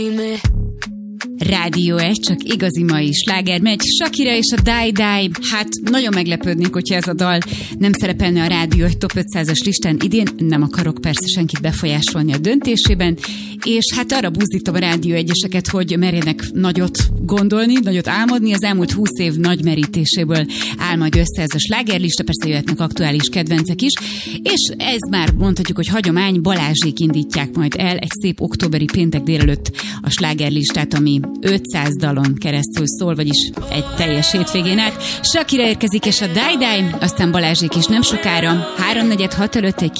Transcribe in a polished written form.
Rádió 1, csak igazi mai sláger megy. Shakira és a Die Die. Hát nagyon meglepődnék, hogyha ez a dal nem szerepelne a Rádió 1 Top 500-as listán idén. Nem akarok persze senkit befolyásolni a döntésében. És hát arra buzdítom a Rádió 1-eseket, hogy merjenek nagyot gondolni, nagyot álmodni. Az elmúlt 20 év nagy merítéséből áll majd össze ez a slágerlista, persze jöhetnek aktuális kedvencek is. És ez már mondhatjuk, hogy hagyomány, Balázsék indítják majd el egy szép októberi péntek délelőtt a slágerlistát, ami 500 dalon keresztül szól, vagyis egy teljes hétvégén át. Shakira érkezik, és a Die Die, aztán Balázsék is nem sokára. 3-4-6 előtt egy